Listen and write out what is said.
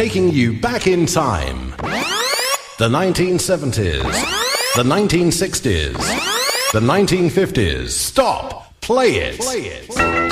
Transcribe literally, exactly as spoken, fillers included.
taking you back in time. The nineteen seventies, the nineteen sixties, the nineteen fifties. Stop! Play it! Play it.